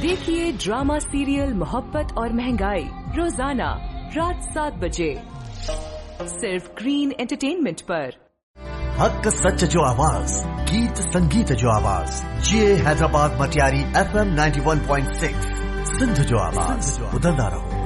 देखिए drama serial मोहब्बत और महंगाई रोजाना रात 7 बजे सिर्फ ग्रीन एंटरटेनमेंट पर। हक सच जो आवाज, गीत संगीत जो आवाज, ये हैदराबाद मटियारी FM 91.6 सिंध जो आवाज, बदलदा रहो।